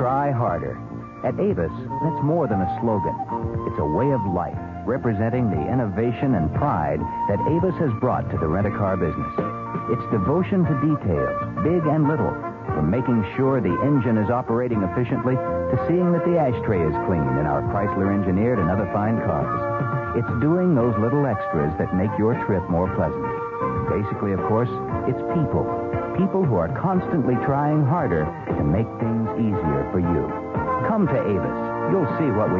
try harder. At Avis, that's more than a slogan. It's a way of life, representing the innovation and pride that Avis has brought to the rent-a-car business. It's devotion to details, big and little, from making sure the engine is operating efficiently to seeing that the ashtray is clean in our Chrysler-engineered and other fine cars. It's doing those little extras that make your trip more pleasant. Basically, of course, it's people. People who are constantly trying harder to make things easier for you. Come to Avis. You'll see what we